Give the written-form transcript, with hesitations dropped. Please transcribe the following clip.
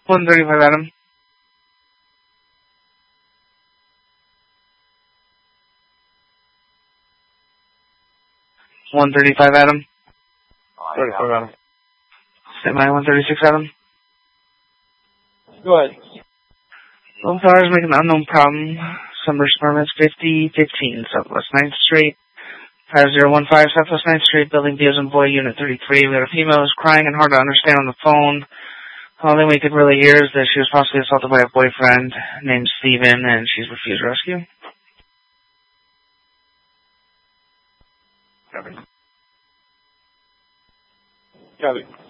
135, Adam. 135, Adam. 34, Adam. Stand by, 136, Adam. Go ahead. Lone Star is making an unknown problem. Sunburst permits 5015 Southwest 9th Street. 5015 Southwest 9th Street, Building B as in Boy, Unit 33. We got a female who's crying and hard to understand on the phone. All that we could really hear is that she was possibly assaulted by a boyfriend named Steven, and she's refused rescue. Copy.